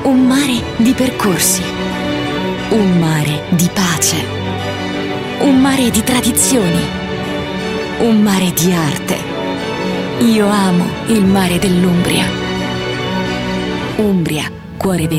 Un mare di percorsi, un mare di pace, un mare di tradizioni, un mare di arte. Io amo il mare dell'Umbria. Umbria, cuore